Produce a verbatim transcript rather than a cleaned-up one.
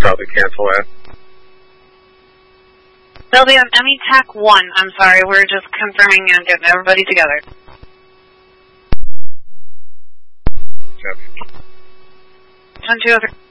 probably cancel that. They'll be on M E T A C one. I'm sorry, we're just confirming and getting everybody together. Yep. One, two, three.